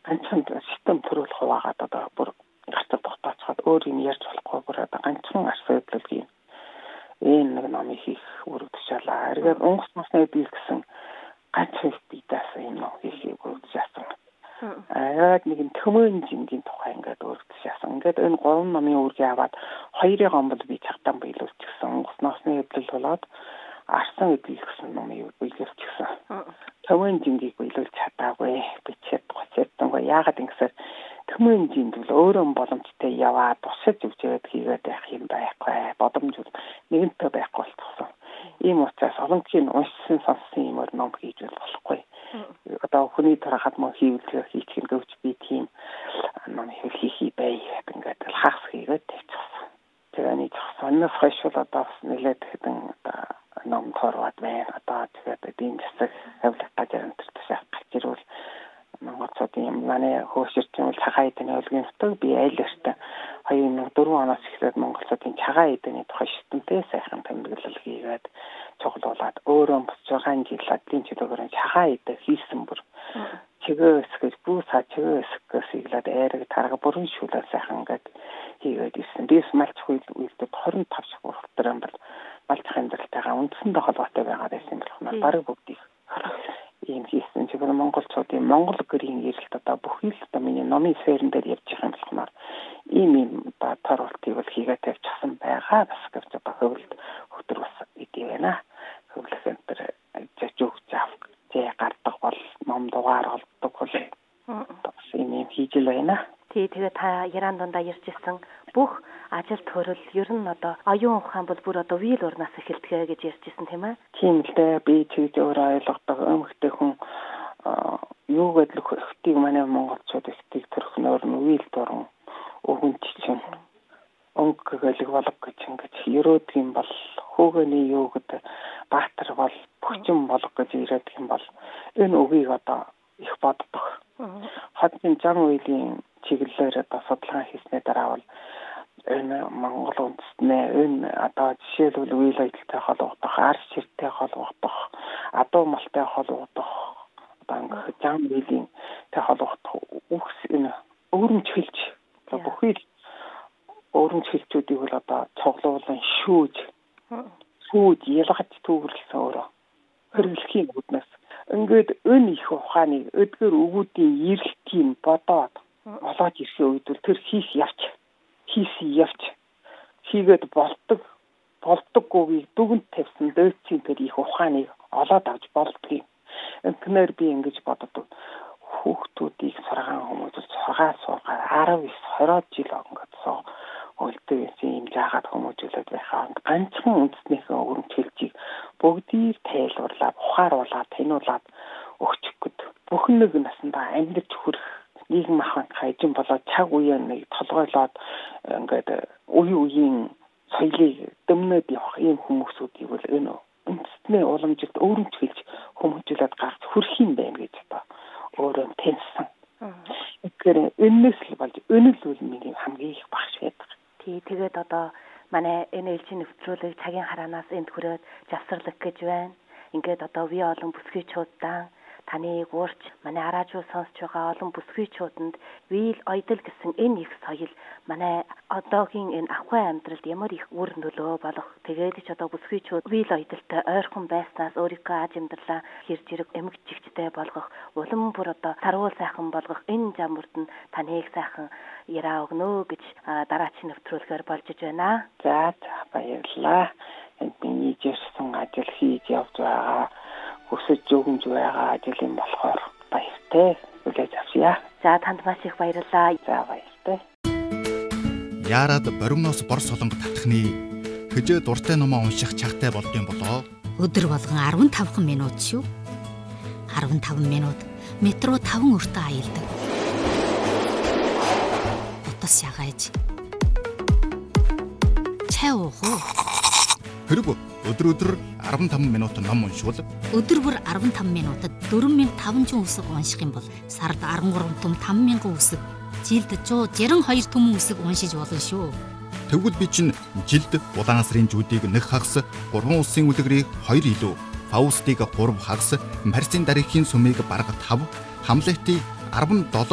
ганцхан систем төрүүлэх хуваагаад одоо бүр гарцад тогтоочход өөр юм ярьж болохгүй бүр одоо ганцхан арсуудлын энэ нэг номыг хийх үр тушаалаа. Эргээд онгоц насны биел гэсэн ганцхан бидээс юм ном хийхийг үр тушаасан. Яг нэг төмөн жингийн тухай ингээд үр тушаасан. Ингээд энэ 3 номын үргээ аваад 2-ыг гомбол би цагтаан биелүүлчихсэн. Онгоц насны эдлэл болоод арсан эдлэл гэсэн номыг биелүүлчихсэн. Төмөн жингийг биелүүлж чадаагүй. Бичээд гоцсон. Яагаад ингэсээр төмөн жинд бол өөрөө боломжтой яваад тусаж үзээд хийгээд байх юм байхгүй. Бодомж нэгэнтээ байхгүй болчихсон. Ийм учраас олонгийн уншсан сонссон юм ном хийж болохгүй. Одоо хүний тарахад мөн хийвэлгээ хийчих гэнэ би тийм ном хийхий бай ингээд хагас хийгээд тавьчихсан. Тэгээ нэг сонноос хойш бол одоо нэлээд хэдэн ном торваад байна. Одоо тэгээд эдийн засаг хавлагдаж амтэрч гарч ирвэл Монголчуудын манай хөөсөрчийн цагаан эдний өлгийн нутаг би айлштай 2004 оноос эхлээд монголчуудын цагаан эдний тухай шүтэнтэй сайхан тэмдэглэл хийгээд цуглуулад өөрөө босч байгаа жил эдийн чөлөөгөөр цагаан эдэ хийсэн бүр чигээс гэж бүүсаа чигээс гэсэглээд айраг тарга бүрэн шүлээ сайхан ингээд хийгээд ирсэн. Бис малч үйлдэл 25 ших бүртэр юм бол малч хэмжээлтэйгээ үндсэндээ холбоотой байгаа байсан болох баг бүгдийг ийм хийсэн. Чигээр монголчуудын монгол гэрийн эрэлт одоо бүхий л одоо миний номын сферэн дээр явж байгаа юм болохоор ийм одоо торуултыг бол хийгээд тавьчихсан байгаа. Бас гэж одоо хөвөлд хөтөр бас идэв байна. Хөвлөсөн тэр зөв заав зэ гардаг бол ном дугаар олддог бол бас ийм хийж л байна. Тэгээ та яран дундаа ярьжсэн бүх ажил төрөл ер нь одоо оюун ухаан бол бүр одоо вил урнаас эхэлдэг гэж ярьжсэн тийм ээ. Тийм л дээ би тэгж өөрөө ойлгодог өмхтэй хүн юу гэдэг хөтгийг манай монголчууд ихтэй төрхнөр нь вил дуран өгөн чинь өнгөлөг болог гэж ингэж ерөөдөг юм бол хөөгөөний юу гэдэг баатар бол бүхчин болог гэж ирээдэг юм бол энэ үгийг одоо их боддог. Хадгийн зам үеийн чиглэлээр одоо судалгаа хийснээр дараа бол энэ Монгол үндэстнээ энэ одоо жишээлбэл үйл ажиллагатай холбогдох, арс ширттэй холбогдох, адуу малтай холбогдох, одоо ингээд зам үеийн тэй холбогдох үхс энэ өөрөмж хэлж бүхий өөрөмж хэлчүүдийг бол одоо цуглуулан шүүж ялгаж төвөрлсөн өөрөө хэрэглэхийн үүднээс ингээд энэ их ухааныг эдгээр өгүүдийн эрэлтийн бодоод олоод ирсэн үед тэр хийсэн явч хийгээд болдоггүйг дүгнэлт тавьсан дээдсийн тэр их ухааныг олоод авч болдгийг. Энтнэр би ингэж боддог. Хүүхдүүдийг сургаан хүмүүс цагаа суугаад 19-20 жил өнгөд суу үлдээсэн юм жаагаад хүмүүжүүлээд байхаа ганцхан үндэснийхээ өрөмж хэлжийг бүгдийг тайлбарлаад ухааруулаад танилцуулаад өгчихгөд бүхэн нэг насандаа амьдарч хүрэх нийгэм ахын хайжин болоод цаг үеийн нэг толгойлоод ингээд үеийн соёлыг дэмнээд явах ийм хүмүүсүүдийг бол энэ үндэстний уламжилт өөрөмж хэлж хүмүүжүүлээд гарч хүрэх юм байна гэж одоо өөрөө таньсан. Тэгэхээр энэс л болж өнөл үлмийн хамгийн их багш байдаг. Тэгээд одоо манай энэ ээлжийн нэвтрүүлэг цагийн хараанаас энд хүрээд завсарлах гэж байна. Ингээд одоо ви олон бүсгүйчүүддээ таныг уурч манай араажуу сонсож байгаа олон бүсгүйчүүдэнд вил ойдол гэсэн энэ их соёл манай одоогийн энэ ахуй амьдралд ямар их үр нөлөө болох тэгээд ч одоо бүсгүйчүүд вил ойдолтой ойрхон байснаас өөрийнхөө аж амьдралаа хэрж ирэг эмгэгчтэй болгох улам бүр одоо сарвал сайхан болгох энэ замурд нь таныг сайхан яраа өгнө гэж дараагийн нэвтрүүлгээр болж байна. За баярлалаа. Миний жирсэн ажил хийж явж байгаа хүсэж өгөмж байгаа ажил юм болохоор баяртай хүлээж авъя. За танд маш их баярлалаа. За баяртай. Яарад боримноос бор солонго татхны хөжөө дуртай номоо унших чагтай болдсон болоо. Өдөр болгон 15 минут шүү. 15 минут метро 5 өртөө аялдаг. Утас шагаж. Чай уух уу? Хэрэг өдөр 15 минут ном уншвал өдөр бүр 15 минутад 4500 үсэг унших юм бол сард 13 том 5000 үсэг, жилд 162 том үсэг уншиж болно шүү. Тэгвэл би чинь жилд улаан сарын жүдийг нэг хагас, 3 улсын үлгэрийг 2 илүү, Фаустыг 3 хагас, Марсын дарихийн сүмийг бараг 5, Хамлетыг 17